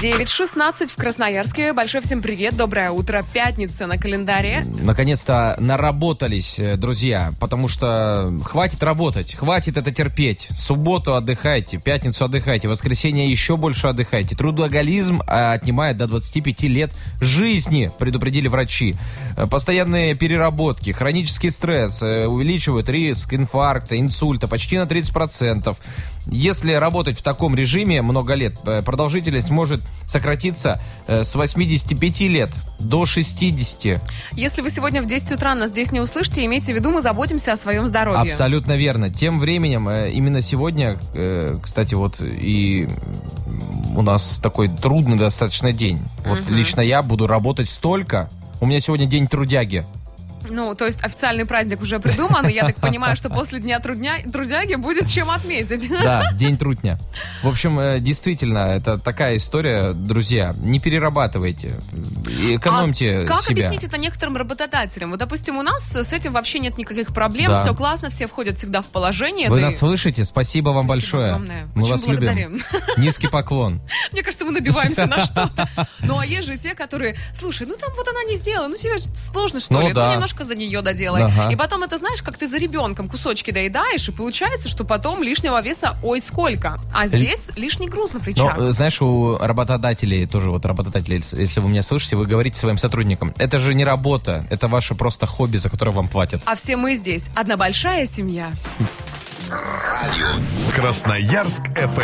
9:16 в Красноярске. Большое всем привет, доброе утро. Пятница на календаре. Наконец-то наработались, друзья, потому что хватит работать, хватит это терпеть. Субботу отдыхайте, пятницу отдыхайте, воскресенье еще больше отдыхайте. Трудоголизм отнимает до 25 лет жизни, предупредили врачи. Постоянные переработки, хронический стресс увеличивают риск инфаркта, инсульта почти на 30%. Если работать в таком режиме много лет, продолжительность может сократиться с 85 лет до 60. Если вы сегодня в 10 утра нас здесь не услышите, имейте в виду, мы заботимся о своем здоровье. Абсолютно верно. Тем временем, именно сегодня, кстати, вот и у нас такой трудный достаточно день. Вот лично я буду работать столько. У меня сегодня день трудяги. Ну, то есть официальный праздник уже придуман, и я так понимаю, что после Дня трудяги будет чем отметить. Да, день трудня. В общем, действительно, это такая история, друзья. Не перерабатывайте, экономьте как себя. объяснить это некоторым работодателям? Вот, допустим, у нас с этим вообще нет никаких проблем, Да. все классно, все входят всегда в положение. Вы нас слышите? Спасибо вам Спасибо большое. огромное. Мы Очень вас благодарим. любим. Низкий поклон. Мне кажется, мы набиваемся на что-то. Ну, а есть же те, которые, слушай, ну там вот она не сделала, ну тебе сложно, что Ну ли? да. Ну, немножко за нее доделай. Ага. И потом это, знаешь, как ты за ребенком кусочки доедаешь, и получается, что потом лишнего веса ой сколько. А здесь лишний груз на плечах. Но, знаешь, у работодателей, тоже вот работодатели, если вы меня слышите, вы говорите своим сотрудникам, это же не работа, это ваше просто хобби, за которое вам платят. А все мы здесь одна большая семья. Красноярск ФМ.